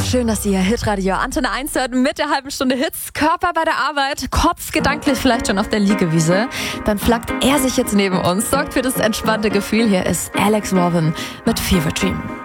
Schön, dass ihr Hitradio Antenne 1 hört mit der halben Stunde Hits. Körper bei der Arbeit, Kopf gedanklich vielleicht schon auf der Liegewiese. Dann flaggt er sich jetzt neben uns, sorgt für das entspannte Gefühl. Hier ist Alex Robin mit Fever Dream.